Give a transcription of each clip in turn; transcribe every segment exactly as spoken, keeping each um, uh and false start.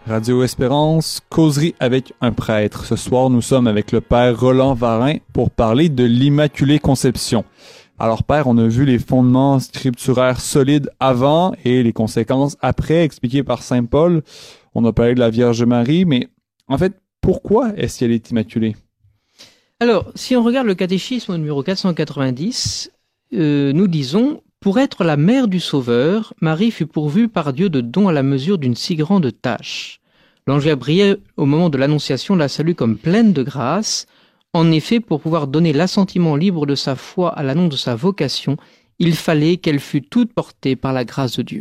Radio Espérance, causerie avec un prêtre. Ce soir, nous sommes avec le père Roland Varin pour parler de l'Immaculée Conception. Alors père, on a vu les fondements scripturaires solides avant et les conséquences après, expliquées par saint Paul. On a parlé de la Vierge Marie, mais en fait, pourquoi est-ce qu'elle est immaculée? Alors, si on regarde le catéchisme au numéro quatre cent quatre-vingt-dix, euh, nous disons « Pour être la mère du Sauveur, Marie fut pourvue par Dieu de dons à la mesure d'une si grande tâche. L'ange Gabriel, au moment de l'Annonciation, la salue comme pleine de grâce. En effet, pour pouvoir donner l'assentiment libre de sa foi à l'annonce de sa vocation, il fallait qu'elle fût toute portée par la grâce de Dieu. »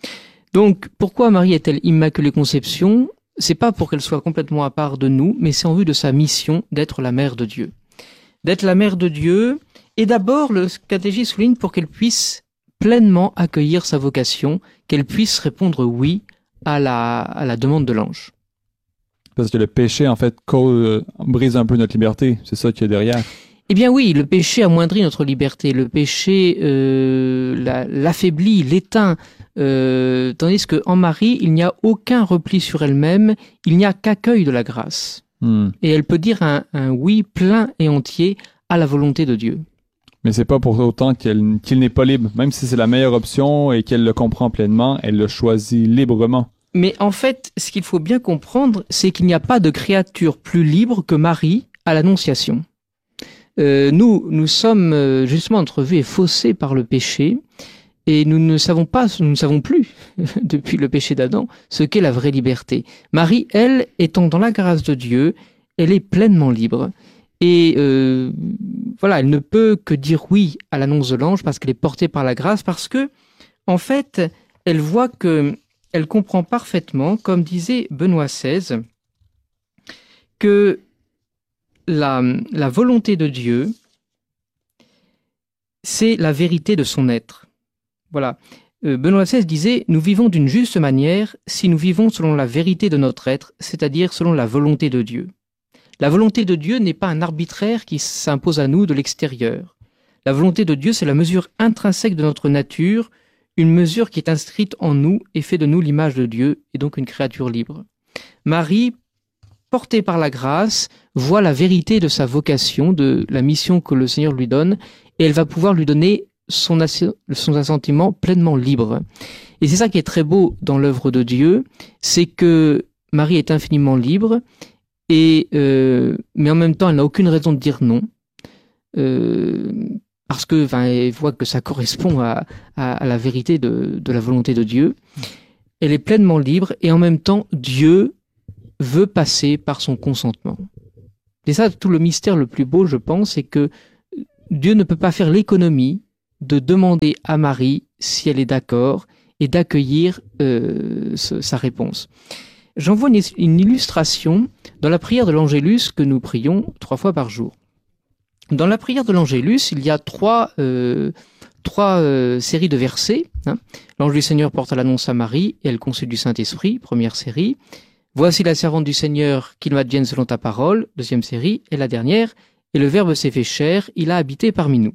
Donc, pourquoi Marie est-elle Immaculée Conception ? C'est pas pour qu'elle soit complètement à part de nous, mais c'est en vue de sa mission d'être la mère de Dieu. D'être la mère de Dieu, et d'abord, le catéchisme souligne pour qu'elle puisse pleinement accueillir sa vocation, qu'elle puisse répondre oui à la, à la demande de l'ange. Parce que le péché, en fait, cause, euh, brise un peu notre liberté. C'est ça qu'il y a derrière. Eh bien oui, le péché amoindrit notre liberté. Le péché euh, la, l'affaiblit, l'éteint. Euh, tandis qu'en Marie, il n'y a aucun repli sur elle-même, il n'y a qu'accueil de la grâce. Hmm. Et elle peut dire un, un oui plein et entier à la volonté de Dieu. Mais c'est pas pour autant qu'elle, qu'il n'est pas libre. Même si c'est la meilleure option et qu'elle le comprend pleinement, elle le choisit librement. Mais en fait, ce qu'il faut bien comprendre, c'est qu'il n'y a pas de créature plus libre que Marie à l'Annonciation. Euh, nous, nous sommes euh, justement entrevus et faussés par le péché, et nous ne savons pas, nous ne savons plus, depuis le péché d'Adam, ce qu'est la vraie liberté. Marie, elle, étant dans la grâce de Dieu, elle est pleinement libre. Et euh, voilà, elle ne peut que dire oui à l'annonce de l'ange parce qu'elle est portée par la grâce, parce que, en fait, elle voit que, elle comprend parfaitement, comme disait Benoît seize, que la, la volonté de Dieu, c'est la vérité de son être. Voilà. Euh, Benoît seize disait « Nous vivons d'une juste manière si nous vivons selon la vérité de notre être, c'est-à-dire selon la volonté de Dieu. » La volonté de Dieu n'est pas un arbitraire qui s'impose à nous de l'extérieur. La volonté de Dieu, c'est la mesure intrinsèque de notre nature, une mesure qui est inscrite en nous et fait de nous l'image de Dieu, et donc une créature libre. Marie, portée par la grâce, voit la vérité de sa vocation, de la mission que le Seigneur lui donne, et elle va pouvoir lui donner son, ass- son assentiment pleinement libre. Et c'est ça qui est très beau dans l'œuvre de Dieu, c'est que Marie est infiniment libre, et euh, mais en même temps, elle n'a aucune raison de dire non, euh, parce que, enfin, elle voit que ça correspond à, à, à la vérité de, de la volonté de Dieu. Elle est pleinement libre, et en même temps, Dieu veut passer par son consentement. Et ça, tout le mystère le plus beau, je pense, c'est que Dieu ne peut pas faire l'économie de demander à Marie si elle est d'accord et d'accueillir euh, ce, sa réponse. J'en vois une, une illustration dans la prière de l'Angélus que nous prions trois fois par jour. Dans la prière de l'Angélus, il y a trois, euh, trois euh, séries de versets. Hein. L'ange du Seigneur porte l'annonce à Marie et elle conçut du Saint-Esprit, première série. Voici la servante du Seigneur, qu'il m'advienne selon ta parole, deuxième série. Et la dernière, et le Verbe s'est fait chair, il a habité parmi nous.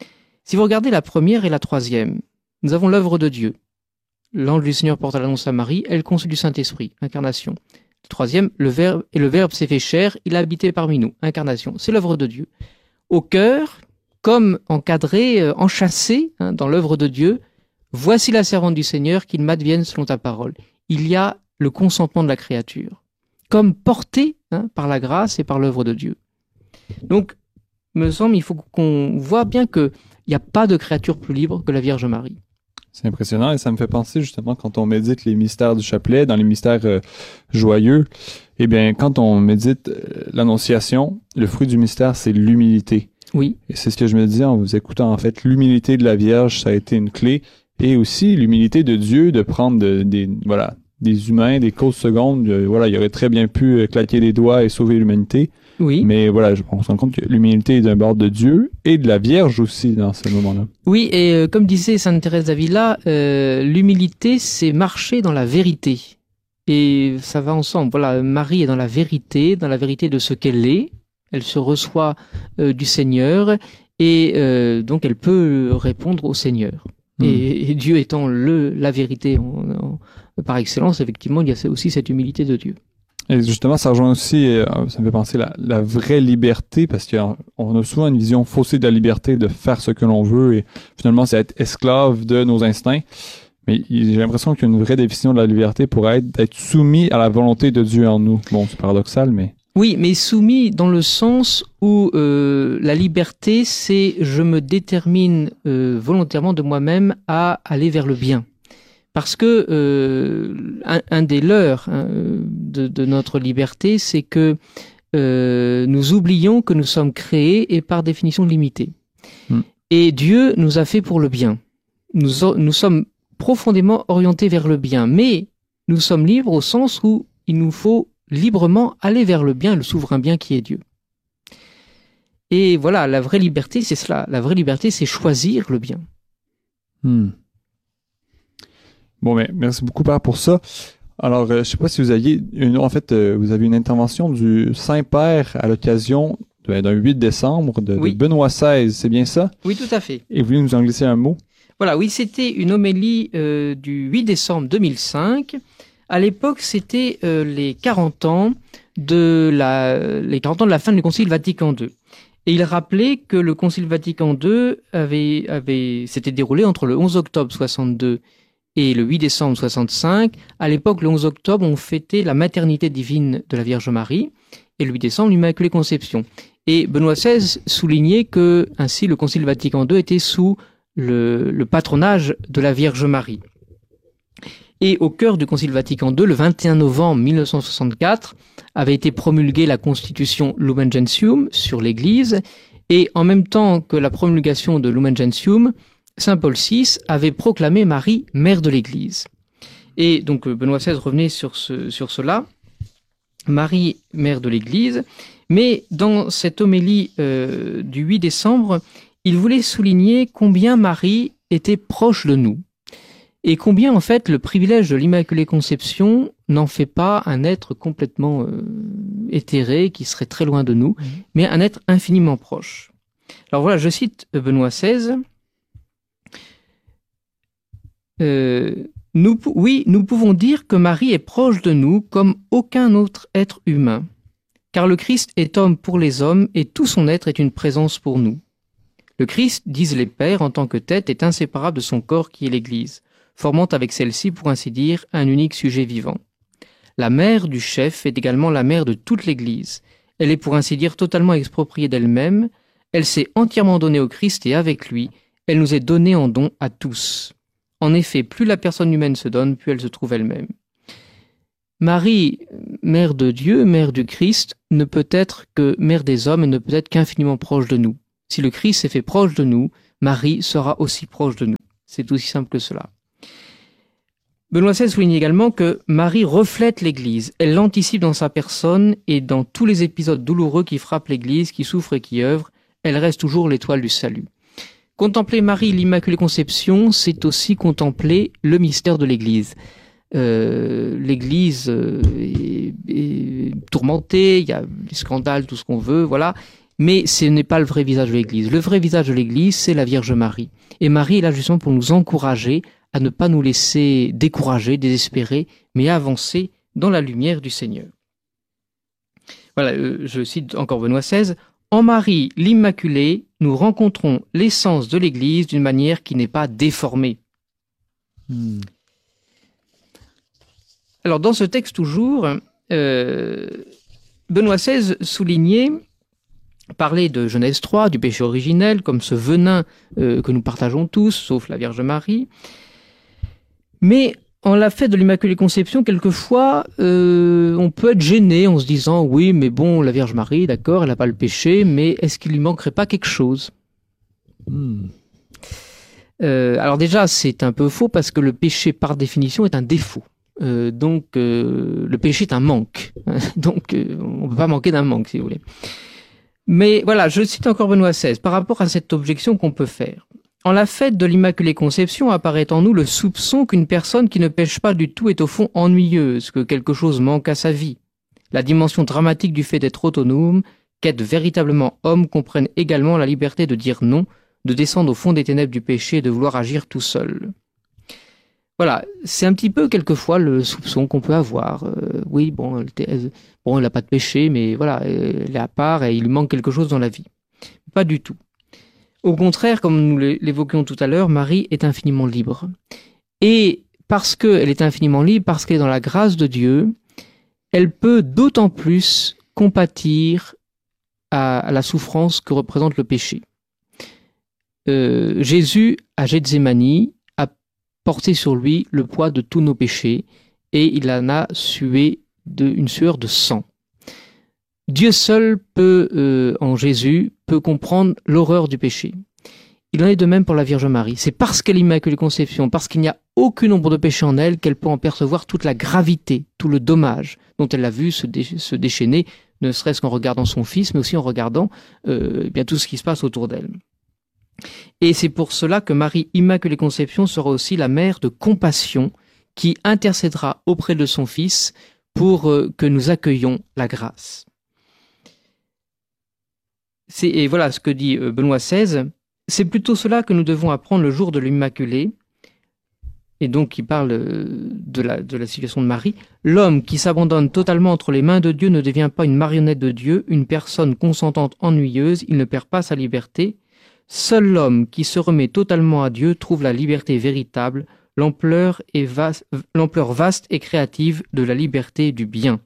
Si vous regardez la première et la troisième, nous avons l'œuvre de Dieu. L'ange du Seigneur porte l'annonce à Marie, elle conçut du Saint-Esprit, incarnation. Le troisième, le Verbe, et le Verbe s'est fait chair, il a habité parmi nous, incarnation. C'est l'œuvre de Dieu. Au cœur, comme encadré, euh, enchâssé hein, dans l'œuvre de Dieu, voici la servante du Seigneur, qu'il m'advienne selon ta parole. Il y a le consentement de la créature, comme porté hein, par la grâce et par l'œuvre de Dieu. Donc, me semble, il faut qu'on voit bien qu'il n'y a pas de créature plus libre que la Vierge Marie. C'est impressionnant et ça me fait penser justement quand on médite les mystères du chapelet, dans les mystères euh, joyeux, eh bien quand on médite euh, l'Annonciation, le fruit du mystère c'est l'humilité. Oui. Et c'est ce que je me disais en vous écoutant en fait, l'humilité de la Vierge ça a été une clé et aussi l'humilité de Dieu de prendre de, des voilà des humains, des causes secondes, euh, voilà il aurait très bien pu euh, claquer des doigts et sauver l'humanité. Oui. Mais voilà, on se rend compte que l'humilité est d'un bord de Dieu et de la Vierge aussi dans ce moment-là. Oui, et euh, comme disait Sainte Thérèse d'Avila, euh, l'humilité, c'est marcher dans la vérité. Et ça va ensemble. Voilà, Marie est dans la vérité, dans la vérité de ce qu'elle est. Elle se reçoit euh, du Seigneur et euh, donc elle peut répondre au Seigneur. Mmh. Et, et Dieu étant le, la vérité en, en, par excellence, effectivement, il y a aussi cette humilité de Dieu. Et justement, ça rejoint aussi, euh, ça me fait penser la, la vraie liberté, parce qu'on a souvent une vision faussée de la liberté de faire ce que l'on veut, et finalement, c'est être esclave de nos instincts. Mais j'ai l'impression qu'une vraie définition de la liberté pourrait être d'être soumis à la volonté de Dieu en nous. Bon, c'est paradoxal, mais... Oui, mais soumis dans le sens où euh, la liberté, c'est je me détermine euh, volontairement de moi-même à aller vers le bien. Parce que euh, un, un des leurres hein, de, de notre liberté, c'est que euh, nous oublions que nous sommes créés et par définition limités. Hmm. Et Dieu nous a fait pour le bien. Nous, nous sommes profondément orientés vers le bien, mais nous sommes libres au sens où il nous faut librement aller vers le bien, le souverain bien qui est Dieu. Et voilà, la vraie liberté, c'est cela. La vraie liberté, c'est choisir le bien. Hmm. Bon, mais merci beaucoup, Père, pour ça. Alors, euh, je ne sais pas si vous aviez une, en fait, euh, vous avez une intervention du Saint-Père à l'occasion de, d'un huit décembre de, oui. de Benoît seize, c'est bien ça? Oui, tout à fait. Et vous voulez nous en glisser un mot? Voilà, oui, c'était une homélie euh, du huit décembre deux mille cinq. À l'époque, c'était euh, les quarante ans de la les quarante ans de la fin du Concile Vatican deux. Et il rappelait que le Concile Vatican deux avait avait s'était déroulé entre le onze octobre soixante-deux et le huit décembre soixante-cinq. À l'époque, le onze octobre, on fêtait la maternité divine de la Vierge Marie et le huit décembre, l'Immaculée Conception. Et Benoît seize soulignait que ainsi le Concile Vatican deux était sous le, le patronage de la Vierge Marie. Et au cœur du Concile Vatican deux, le vingt et un novembre mille neuf cent soixante-quatre, avait été promulguée la Constitution Lumen Gentium sur l'Église, et en même temps que la promulgation de Lumen Gentium, Saint Paul six avait proclamé Marie mère de l'Église. Et donc Benoît seize revenait sur, ce, sur cela, Marie mère de l'Église, mais dans cette homélie euh, du huit décembre, il voulait souligner combien Marie était proche de nous. Et combien, en fait, le privilège de l'Immaculée Conception n'en fait pas un être complètement euh, éthéré, qui serait très loin de nous, mmh. mais un être infiniment proche. Alors voilà, je cite Benoît seize. Euh, nous, oui, nous pouvons dire que Marie est proche de nous comme aucun autre être humain, car le Christ est homme pour les hommes et tout son être est une présence pour nous. Le Christ, disent les pères, en tant que tête, est inséparable de son corps qui est l'Église, formant avec celle-ci, pour ainsi dire, un unique sujet vivant. La mère du chef est également la mère de toute l'Église. Elle est pour ainsi dire totalement expropriée d'elle-même, elle s'est entièrement donnée au Christ et avec lui, elle nous est donnée en don à tous. En effet, plus la personne humaine se donne, plus elle se trouve elle-même. Marie, mère de Dieu, mère du Christ, ne peut être que mère des hommes et ne peut être qu'infiniment proche de nous. Si le Christ s'est fait proche de nous, Marie sera aussi proche de nous. C'est aussi simple que cela. Benoît seize souligne également que Marie reflète l'Église. Elle l'anticipe dans sa personne et dans tous les épisodes douloureux qui frappent l'Église, qui souffre et qui œuvre, elle reste toujours l'étoile du salut. Contempler Marie, l'Immaculée Conception, c'est aussi contempler le mystère de l'Église. Euh, L'Église euh, est, est tourmentée, il y a des scandales, tout ce qu'on veut, voilà. Mais ce n'est pas le vrai visage de l'Église. Le vrai visage de l'Église, c'est la Vierge Marie. Et Marie est là justement pour nous encourager à ne pas nous laisser décourager, désespérer, mais à avancer dans la lumière du Seigneur. Voilà, euh, je cite encore Benoît seize. « En Marie, l'Immaculée, nous rencontrons l'essence de l'Église d'une manière qui n'est pas déformée. Hmm. » Alors, dans ce texte toujours, euh, Benoît seize soulignait, parlait de Genèse trois, du péché originel, comme ce venin euh, que nous partageons tous, sauf la Vierge Marie. Mais en la fête de l'Immaculée Conception, quelquefois, euh, on peut être gêné en se disant « Oui, mais bon, la Vierge Marie, d'accord, elle n'a pas le péché, mais est-ce qu'il lui manquerait pas quelque chose hmm. ?» euh, Alors déjà, c'est un peu faux parce que le péché, par définition, est un défaut. Euh, donc, euh, le péché est un manque. donc, euh, on ne peut pas manquer d'un manque, si vous voulez. Mais voilà, je cite encore Benoît seize, par rapport à cette objection qu'on peut faire. En la fête de l'Immaculée Conception apparaît en nous le soupçon qu'une personne qui ne pêche pas du tout est au fond ennuyeuse, que quelque chose manque à sa vie. La dimension dramatique du fait d'être autonome, qu'être véritablement homme comprenne également la liberté de dire non, de descendre au fond des ténèbres du péché et de vouloir agir tout seul. Voilà, c'est un petit peu quelquefois le soupçon qu'on peut avoir. Euh, oui, bon, elle, bon, elle n'a pas de péché, mais voilà, elle est à part et il lui manque quelque chose dans la vie. Pas du tout. Au contraire, comme nous l'évoquions tout à l'heure, Marie est infiniment libre. Et parce qu'elle est infiniment libre, parce qu'elle est dans la grâce de Dieu, elle peut d'autant plus compatir à, à la souffrance que représente le péché. Euh, Jésus, à Gethsémani, a porté sur lui le poids de tous nos péchés et il en a sué de, une sueur de sang. Dieu seul peut, euh, en Jésus, peut comprendre l'horreur du péché. Il en est de même pour la Vierge Marie. C'est parce qu'elle est Immaculée Conception, parce qu'il n'y a aucune ombre de péché en elle, qu'elle peut en percevoir toute la gravité, tout le dommage dont elle a vu se, dé se déchaîner, ne serait-ce qu'en regardant son fils, mais aussi en regardant euh, eh bien, tout ce qui se passe autour d'elle. Et c'est pour cela que Marie Immaculée Conception sera aussi la mère de compassion qui intercédera auprès de son fils pour euh, que nous accueillions la grâce. Et voilà ce que dit euh, Benoît seize. C'est plutôt cela que nous devons apprendre le jour de l'Immaculée, et donc qui parle de la, de la situation de Marie. L'homme qui s'abandonne totalement entre les mains de Dieu ne devient pas une marionnette de Dieu, une personne consentante ennuyeuse, il ne perd pas sa liberté. Seul l'homme qui se remet totalement à Dieu trouve la liberté véritable, l'ampleur est vaste, l'ampleur vaste et créative de la liberté du bien.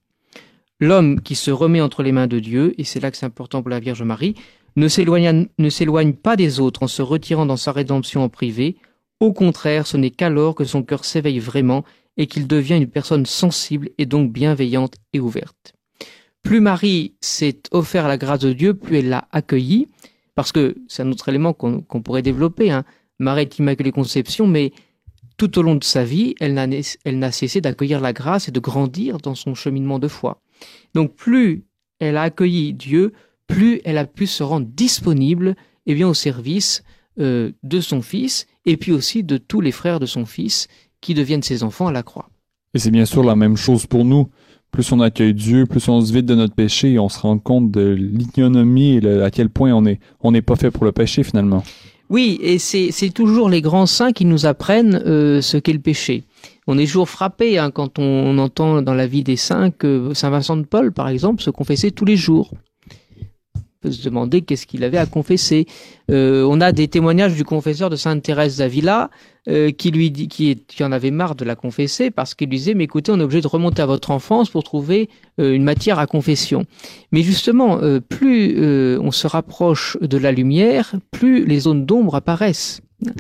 L'homme qui se remet entre les mains de Dieu, et c'est là que c'est important pour la Vierge Marie, ne s'éloigne, ne s'éloigne pas des autres en se retirant dans sa rédemption en privé. Au contraire, ce n'est qu'alors que son cœur s'éveille vraiment et qu'il devient une personne sensible et donc bienveillante et ouverte. Plus Marie s'est offert à la grâce de Dieu, plus elle l'a accueillie, parce que c'est un autre élément qu'on qu'on pourrait développer. Hein. Marie est Immaculée Conception, mais tout au long de sa vie, elle n'a, elle n'a cessé d'accueillir la grâce et de grandir dans son cheminement de foi. Donc plus elle a accueilli Dieu, plus elle a pu se rendre disponible eh bien, au service euh, de son fils et puis aussi de tous les frères de son fils qui deviennent ses enfants à la croix. Et c'est bien sûr la même chose pour nous. Plus on accueille Dieu, plus on se vide de notre péché et on se rend compte de l'ignominie et le, à quel point on est on n'est pas fait pour le péché finalement. Oui, et c'est, c'est toujours les grands saints qui nous apprennent euh, ce qu'est le péché. On est toujours frappé hein, quand on, on entend dans la vie des saints que Saint Vincent de Paul, par exemple, se confessait tous les jours. On peut se demander qu'est-ce qu'il avait à confesser. Euh, on a des témoignages du confesseur de Sainte Thérèse d'Avila euh, qui lui dit, qui, qui en avait marre de la confesser parce qu'il lui disait mais écoutez, on est obligé de remonter à votre enfance pour trouver euh, une matière à confession. Mais justement, euh, plus euh, on se rapproche de la lumière, plus les zones d'ombre apparaissent.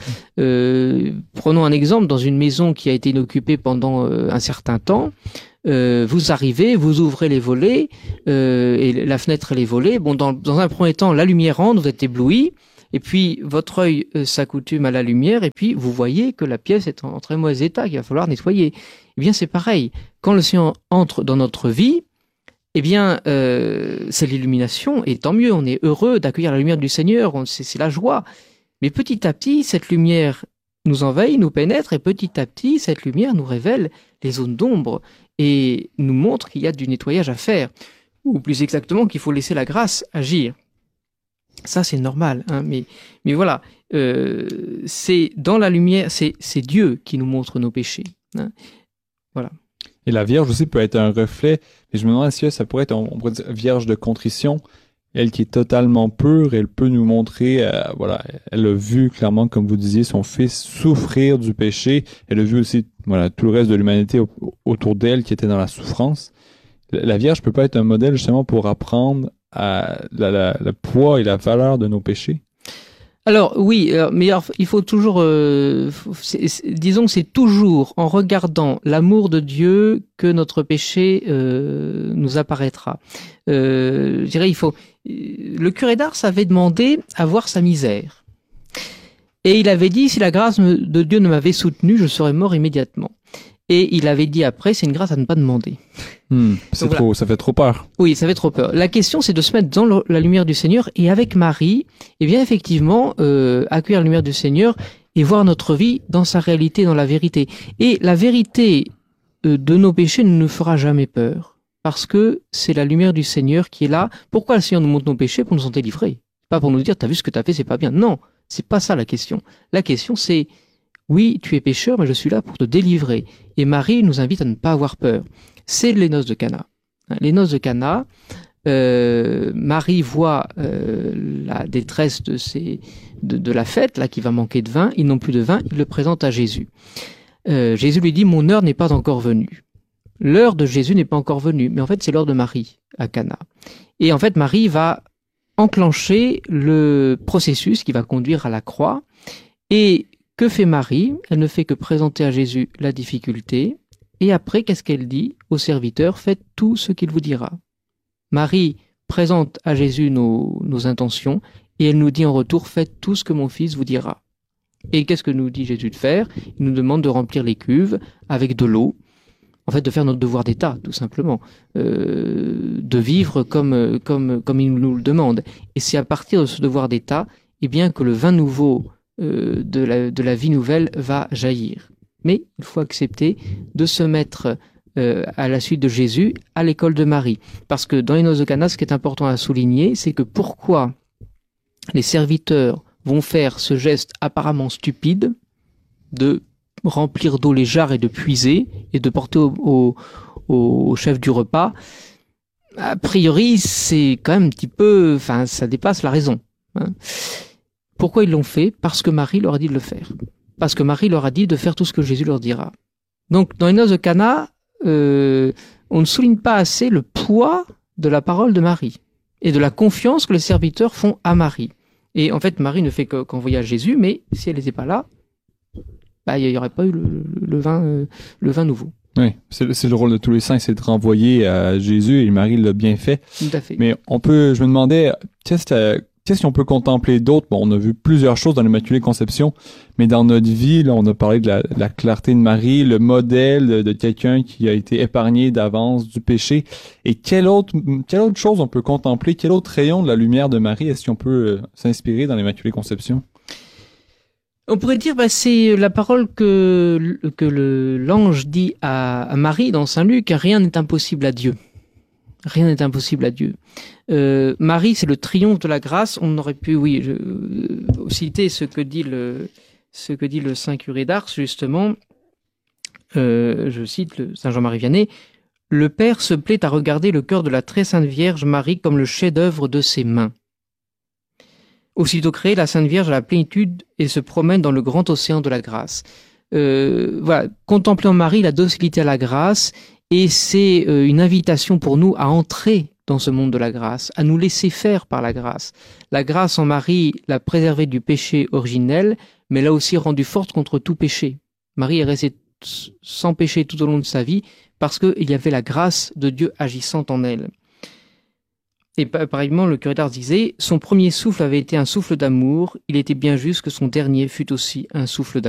Euh, prenons un exemple dans une maison qui a été inoccupée pendant euh, un certain temps. Euh, vous arrivez, vous ouvrez les volets euh, et la fenêtre et les volets. Bon, dans, dans un premier temps, la lumière rentre, vous êtes ébloui, et puis votre œil euh, s'accoutume à la lumière, et puis vous voyez que la pièce est en, en très mauvais état, qu'il va falloir nettoyer. Eh bien, c'est pareil. Quand le Seigneur entre dans notre vie, eh bien, euh, c'est l'illumination, et tant mieux. On est heureux d'accueillir la lumière du Seigneur. On, c'est, c'est la joie. Mais petit à petit, cette lumière nous envahit, nous pénètre, et petit à petit, cette lumière nous révèle les zones d'ombre et nous montre qu'il y a du nettoyage à faire, ou plus exactement qu'il faut laisser la grâce agir. Ça, c'est normal, hein, mais, mais voilà, euh, c'est dans la lumière, c'est, c'est Dieu qui nous montre nos péchés. Hein. Voilà. Et la Vierge aussi peut être un reflet, mais je me demande si ça pourrait être, on pourrait dire, Vierge de contrition. Elle qui est totalement pure, elle peut nous montrer, euh, voilà, elle a vu clairement, comme vous disiez, son fils souffrir du péché. Elle a vu aussi, voilà, tout le reste de l'humanité au- autour d'elle qui était dans la souffrance. La Vierge peut pas être un modèle justement pour apprendre à la, la, le poids et la valeur de nos péchés. Alors oui, euh, mais alors, il faut toujours, euh, c'est, c'est, disons que c'est toujours en regardant l'amour de Dieu que notre péché euh, nous apparaîtra. Euh, je dirais, il faut. Le curé d'Ars avait demandé à voir sa misère, et il avait dit si la grâce de Dieu ne m'avait soutenu, je serais mort immédiatement. Et il avait dit après, c'est une grâce à ne pas demander. Hmm, c'est Donc, trop, voilà. ça fait trop peur. Oui, ça fait trop peur. La question, c'est de se mettre dans le, la lumière du Seigneur, et avec Marie, eh bien effectivement, euh, accueillir la lumière du Seigneur et voir notre vie dans sa réalité, dans la vérité. Et la vérité euh, de nos péchés ne nous fera jamais peur, parce que c'est la lumière du Seigneur qui est là. Pourquoi le Seigneur nous montre nos péchés? Pour nous en délivrer. Pas pour nous dire, t'as vu ce que t'as fait, c'est pas bien. Non, c'est pas ça la question. La question c'est, oui, tu es pécheur, mais je suis là pour te délivrer. Et Marie nous invite à ne pas avoir peur. C'est les noces de Cana. Les noces de Cana, euh, Marie voit euh, la détresse de, ces, de, de la fête, là, qui va manquer de vin. Ils n'ont plus de vin, il le présente à Jésus. Euh, Jésus lui dit, mon heure n'est pas encore venue. L'heure de Jésus n'est pas encore venue, mais en fait, c'est l'heure de Marie à Cana. Et en fait, Marie va enclencher le processus qui va conduire à la croix. Et que fait Marie? Elle ne fait que présenter à Jésus la difficulté. Et après, qu'est-ce qu'elle dit au serviteur? Faites tout ce qu'il vous dira. Marie présente à Jésus nos, nos intentions et elle nous dit en retour, faites tout ce que mon fils vous dira. Et qu'est-ce que nous dit Jésus de faire? Il nous demande de remplir les cuves avec de l'eau. En fait, de faire notre devoir d'État, tout simplement. Euh, de vivre comme, comme, comme il nous le demande. Et c'est à partir de ce devoir d'État, eh bien, que le vin nouveau euh, de, la, de la vie nouvelle va jaillir. Mais il faut accepter de se mettre euh, à la suite de Jésus à l'école de Marie. Parce que dans les noces de Cana, ce qui est important à souligner, c'est que pourquoi les serviteurs vont faire ce geste apparemment stupide de remplir d'eau les jarres et de puiser et de porter au, au, au chef du repas, a priori, c'est quand même un petit peu, enfin, ça dépasse la raison. Hein. Pourquoi ils l'ont fait? Parce que Marie leur a dit de le faire. Parce que Marie leur a dit de faire tout ce que Jésus leur dira. Donc, dans les noces de Cana, euh, on ne souligne pas assez le poids de la parole de Marie et de la confiance que les serviteurs font à Marie. Et en fait, Marie ne fait qu'envoyer à Jésus, mais si elle n'était pas là, bah, il n'y aurait pas eu le, le, le, vin, euh, le vin nouveau. Oui, c'est, c'est le rôle de tous les saints, c'est de renvoyer à Jésus, et Marie l'a bien fait. Tout à fait. Mais on peut, je me demandais, qu'est-ce, euh, qu'est-ce qu'on peut contempler d'autre? Bon, on a vu plusieurs choses dans l'Immaculée Conception, mais dans notre vie, là, on a parlé de la, de la clarté de Marie, le modèle de, de quelqu'un qui a été épargné d'avance du péché. Et quelle autre, quelle autre chose on peut contempler? Quel autre rayon de la lumière de Marie est-ce qu'on peut euh, s'inspirer dans l'Immaculée Conception? On pourrait dire, bah, c'est la parole que, que le, l'ange dit à, à Marie dans Saint Luc, rien n'est impossible à Dieu. Rien n'est impossible à Dieu. Euh, Marie, c'est le triomphe de la grâce. On aurait pu, oui, je, euh, citer ce que dit le, ce que dit le Saint curé d'Ars, justement. Euh, je cite le Saint Jean-Marie Vianney. Le Père se plaît à regarder le cœur de la très sainte Vierge Marie comme le chef-d'œuvre de ses mains. Aussitôt créée, la Sainte Vierge a la plénitude et se promène dans le grand océan de la grâce. Euh, voilà, contempler en Marie la docilité à la grâce, et c'est euh, une invitation pour nous à entrer dans ce monde de la grâce, à nous laisser faire par la grâce. La grâce en Marie l'a préservée du péché originel, mais l'a aussi rendue forte contre tout péché. Marie est restée sans péché tout au long de sa vie parce qu'il y avait la grâce de Dieu agissant en elle. Et pareillement, le curé d'Ars disait « Son premier souffle avait été un souffle d'amour, il était bien juste que son dernier fût aussi un souffle d'amour. »